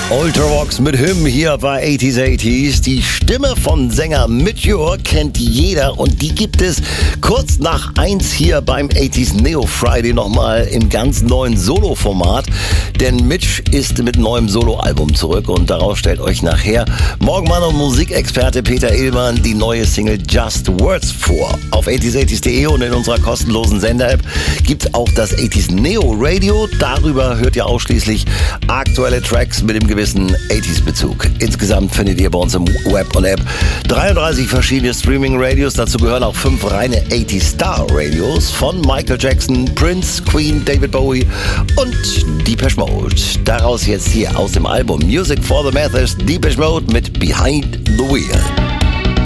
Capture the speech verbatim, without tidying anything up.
Ultravox mit Hymn hier bei achtziger achtziger. Die Stimme von Sänger Midge kennt jeder und die gibt es kurz nach eins hier beim achtziger Neo Friday nochmal im ganz neuen Solo-Format. Denn Midge ist mit neuem Solo-Album zurück und daraus stellt euch nachher Morgenmann und Musikexperte Peter Illmann die neue Single Just Words vor. Auf achtziger achtziger punkt de und in unserer kostenlosen Sender-App gibt es auch das achtziger Neo Radio. Darüber hört ihr ausschließlich aktuelle Tracks mit dem gewissen achtziger-Bezug. Insgesamt findet ihr bei uns im Web und App dreiunddreißig verschiedene Streaming-Radios. Dazu gehören auch fünf reine achtziger-Star-Radios von Michael Jackson, Prince, Queen, David Bowie und Depeche Mode. Daraus jetzt hier aus dem Album Music for the Masses Depeche Mode mit Behind the Wheel.